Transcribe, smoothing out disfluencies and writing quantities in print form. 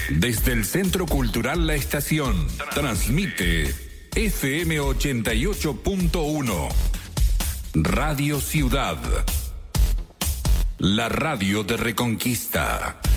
Desde el Centro Cultural La Estación, transmite FM 88.1, Radio Ciudad, la radio de Reconquista.